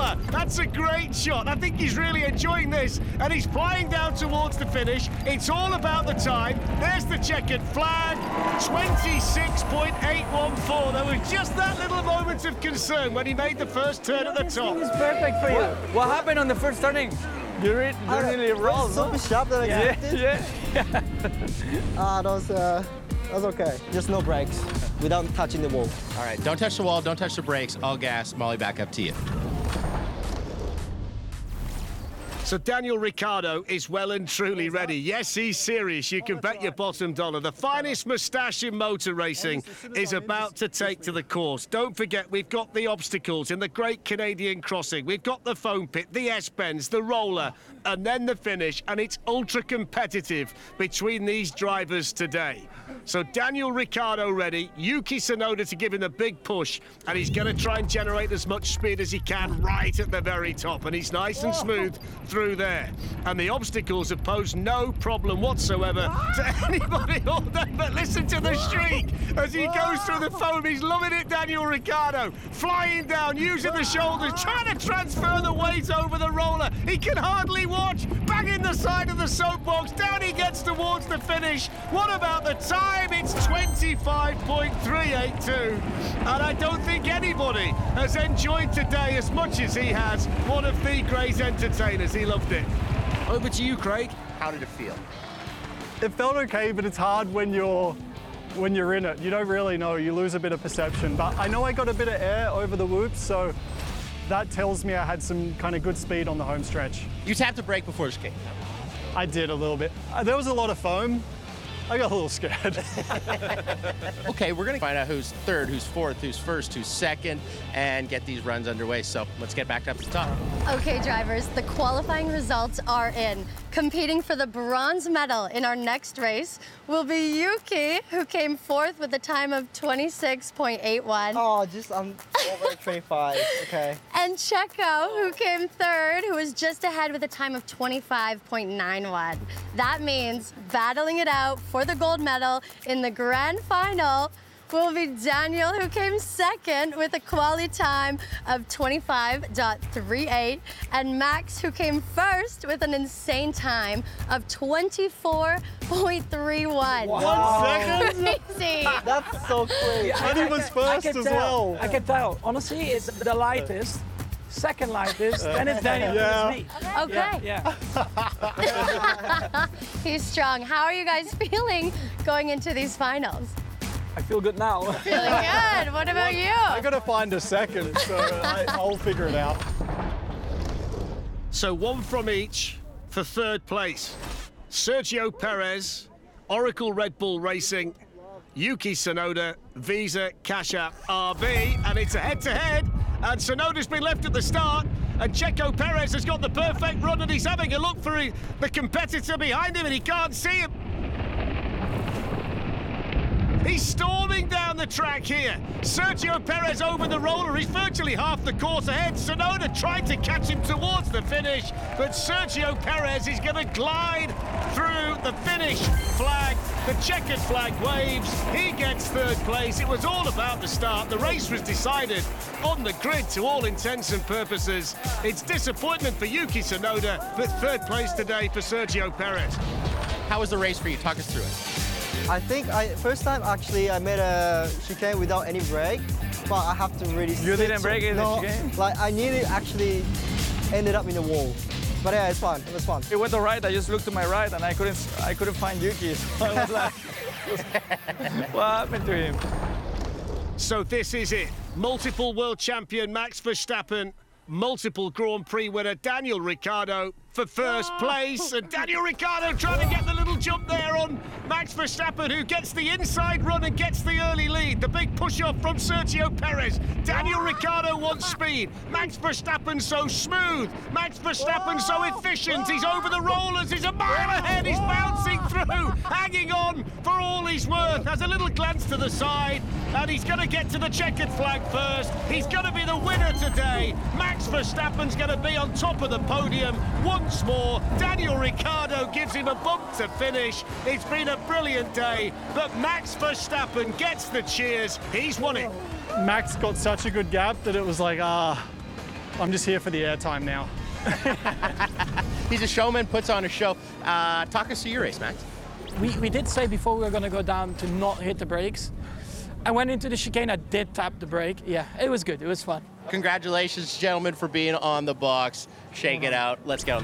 Dollar. That's a great shot. I think he's really enjoying this, and he's flying down towards the finish. It's all about the time. There's the checkered flag, 26.814. There was just that little moment of concern when he made the first turn at the top. It's perfect for you. What happened on the first turning? You really rolled. Super sharp that I expected. Yeah. That was okay. Just no brakes without touching the wall. All right, don't touch the wall, don't touch the brakes. All gas. Molly, back up to you. So Daniel Ricciardo is well and truly ready. Yes, he's serious. You can bet your bottom dollar. The finest moustache in motor racing is about to take to the course. Don't forget, we've got the obstacles in the Great Canadian Crossing. We've got the foam pit, the S-bends, the roller, and then the finish. And it's ultra competitive between these drivers today. So Daniel Ricciardo ready, Yuki Tsunoda to give him a big push, and he's going to try and generate as much speed as he can right at the very top, and he's nice and smooth through there. And the obstacles have posed no problem whatsoever to anybody all day. But listen to the shriek as he goes through the foam. He's loving it, Daniel Ricciardo, flying down, using the shoulders, trying to transfer the weight over the roller. He can hardly watch, banging the side of the soapbox, down he gets towards the finish. What about the time? It's 25.382, and I don't think anybody has enjoyed today as much as he has. One of the great entertainers. He loved it. Over to you, Craig. How did it feel? It felt okay, but it's hard when you're in it. You don't really know. You lose a bit of perception. But I know I got a bit of air over the whoops, so that tells me I had some kind of good speed on the home stretch. You tapped the brake before this came. I did a little bit. There was a lot of foam. I got a little scared. Okay, we're gonna find out who's third, who's fourth, who's first, who's second, and get these runs underway. So let's get back up to the top. Okay, drivers, the qualifying results are in. Competing for the bronze medal in our next race will be Yuki, who came fourth with a time of 26.81. Oh, I'm over 25, okay. And Checo, who came third, who was just ahead with a time of 25.91. That means battling it out for the gold medal in the grand final will be Daniel, who came second with a quality time of 25.38, and Max, who came first with an insane time of 24.31. 1 second? Crazy. That's so crazy. And he was first as well. I can tell. Honestly, it's the lightest, second lightest, then it's Daniel, Yeah. then it's me. Okay. Yeah. He's strong. How are you guys feeling going into these finals? I feel good now. Feeling good. What about you? I gotta find a second, so I'll figure it out. So one from each for third place. Sergio Perez, Oracle Red Bull Racing, Yuki Tsunoda, Visa Cash App RB, and it's a head-to-head. And Tsunoda's been left at the start, and Checo Perez has got the perfect run, and he's having a look for the competitor behind him, and he can't see him. He's storming down the track here. Sergio Perez over the roller. He's virtually half the course ahead. Tsunoda tried to catch him towards the finish, but Sergio Perez is going to glide through the finish flag. The checkered flag waves. He gets third place. It was all about the start. The race was decided on the grid to all intents and purposes. It's disappointment for Yuki Tsunoda, but third place today for Sergio Perez. How was the race for you? Talk us through it. I think first time actually I made a chicane without any brake, but I have to really You didn't brake in the chicane? Like I nearly actually ended up in the wall. But yeah, it's fun. It was fun. It went all right. I just looked to my right and I couldn't find Yuki. So I was like, what happened to him? So this is it. Multiple world champion Max Verstappen, multiple Grand Prix winner Daniel Ricciardo for first place. And Daniel Ricciardo trying to get the little jump there on Max Verstappen, who gets the inside run and gets the early lead. The big push-off from Sergio Perez. Daniel Ricciardo wants speed. Max Verstappen so smooth. Max Verstappen so efficient. He's over the rollers. He's a mile ahead. He's bouncing through, hanging on for all he's worth. Has a little glance to the side, and he's going to get to the checkered flag first. He's going to be the winner today. Max Verstappen's going to be on top of the podium once more. Daniel Ricciardo gives him a bump to finish. It's been a brilliant day, but Max Verstappen gets the cheers. He's won it. Max got such a good gap that it was like, I'm just here for the airtime now. He's a showman, puts on a show. Talk us through your race, Max. We did say before we were going to go down to not hit the brakes. I went into the chicane, I did tap the brake. Yeah, it was good, it was fun. Congratulations, gentlemen, for being on the box. Shake it out. Let's get on the